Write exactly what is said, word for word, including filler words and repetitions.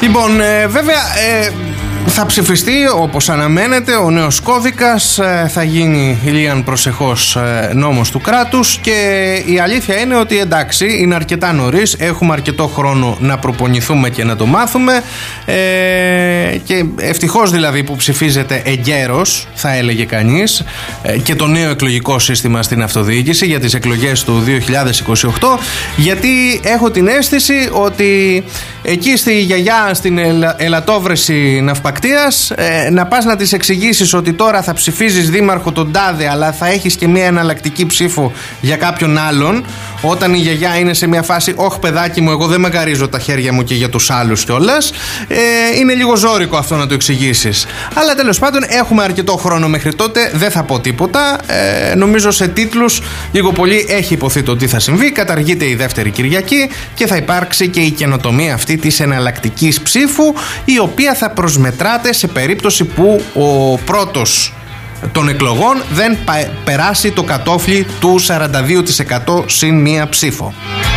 Λοιπόν, ε, βέβαια ε, θα ψηφιστεί όπως αναμένεται ο νέος κώδικας, ε, θα γίνει ηλίαν προσεχώς ε, νόμος του κράτους και η αλήθεια είναι ότι εντάξει, είναι αρκετά νωρίς, έχουμε αρκετό χρόνο να προπονηθούμε και να το μάθουμε ε, και ευτυχώς δηλαδή που ψηφίζεται εγκαίρος, θα έλεγε κανείς, ε, και το νέο εκλογικό σύστημα στην αυτοδιοίκηση για τις εκλογές του δύο χιλιάδες είκοσι οκτώ, γιατί έχω την αίσθηση ότι εκεί στη γιαγιά στην ελα, ελατόβρεση ναυπακτίας ε, να πας να της εξηγήσεις ότι τώρα θα ψηφίζεις δήμαρχο τον τάδε αλλά θα έχεις και μια εναλλακτική ψήφο για κάποιον άλλον, όταν η γιαγιά είναι σε μια φάση όχι παιδάκι μου, εγώ δεν μαγκαρίζω τα χέρια μου και για τους άλλους κιόλας, ε, είναι λίγο ζώρικο αυτό να το εξηγήσεις. Αλλά τέλος πάντων έχουμε αρκετό χρόνο μέχρι τότε, δεν θα πω τίποτα, ε, νομίζω σε τίτλους λίγο πολύ έχει υποθεί το τι θα συμβεί, καταργείται η δεύτερη Κυριακή και θα υπάρξει και η καινοτομία αυτή της εναλλακτικής ψήφου, η οποία θα προσμετράται σε περίπτωση που ο πρώτος των εκλογών δεν περάσει το κατόφλι του σαράντα δύο τοις εκατό συν μία ψήφο.